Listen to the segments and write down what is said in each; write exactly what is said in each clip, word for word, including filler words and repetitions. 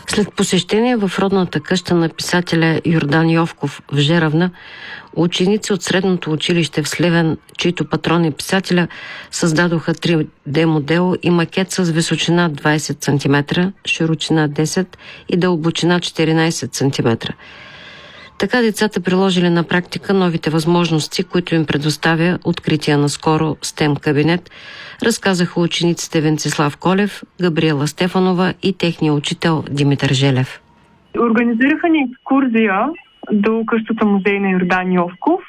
След посещение в родната къща на писателя Йордан Йовков в Жеравна, ученици от средното училище в Сливен, чийто патрон е писателя, създадоха три Д модел и макет с височина двайсет сантиметра, широчина десет и дълбочина четиринайсет сантиметра. Така децата приложили на практика новите възможности, които им предоставя открития наскоро STEM кабинет, разказаха учениците Венцислав Колев, Габриела Стефанова и техния учител Димитър Желев. Организираха ни екскурзия до къщата музей на Йордан Йовков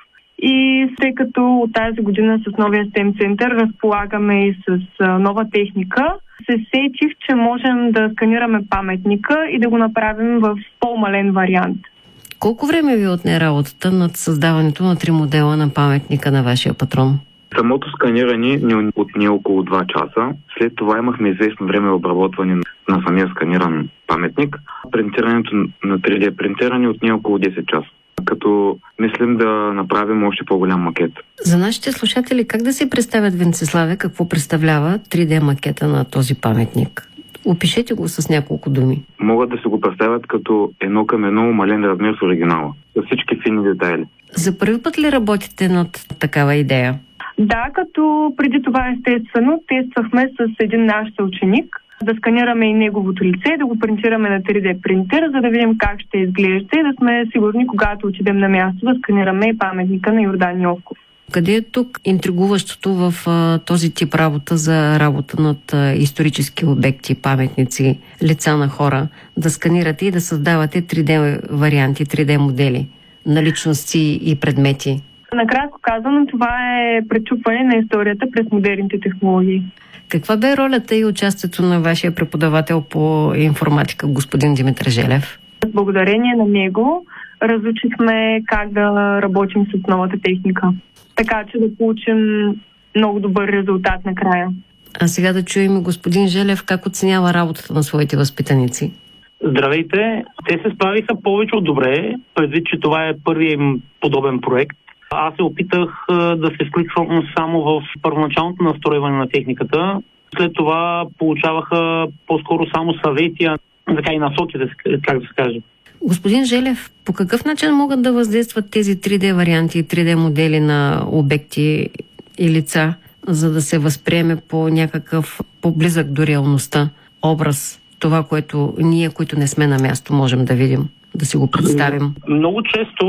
и тъй като от тази година с новия STEM център разполагаме и с нова техника, се сетих, че можем да сканираме паметника и да го направим в по-мален вариант. Колко време ви отне работата над създаването на три модела на паметника на вашия патрон? Самото сканиране ни отне около два часа. След това имахме известно време обработване на самия сканиран паметник. Принтирането на три Д принтиране отне около десет часа, като мислим да направим още по-голям макет. За нашите слушатели, как да си представят, Венциславе, какво представлява три Д макета на този паметник? Опишете го с няколко думи. Могат да се го представят като едно към едно умален размер с оригинала, с всички фини детайли. За първи път ли работите над такава идея? Да, като преди това естествено тествахме с един наш съученик да сканираме и неговото лице, да го принтираме на три Д принтер, за да видим как ще изглежда и да сме сигурни, когато отидем на място, да сканираме и паметника на Йордан Йовков. Къде е тук интригуващото в а, този тип работа за работа над а, исторически обекти, паметници, лица на хора, да сканирате и да създавате три Д варианти, три Д модели на личности и предмети? Накратко казано, това е пречупване на историята през модерните технологии. Каква бе ролята и участието на вашия преподавател по информатика, господин Димитър Желев? Благодарение на него разучихме как да работим с новата техника, така че да получим много добър резултат накрая. А сега да чуем господин Желев как оценява работата на своите възпитаници. Здравейте! Те се справиха повече от добре, предвид, че това е първият им подобен проект. Аз се опитах да се включвам само в първоначалното настройване на техниката. След това получаваха по-скоро само съвети, така и насоки, как да се каже. Господин Желев, по какъв начин могат да въздействат тези три Д варианти и три Д модели на обекти и лица, за да се възприеме по някакъв по-близък до реалността образ, това, което ние, които не сме на място, можем да видим, да си го представим? Много често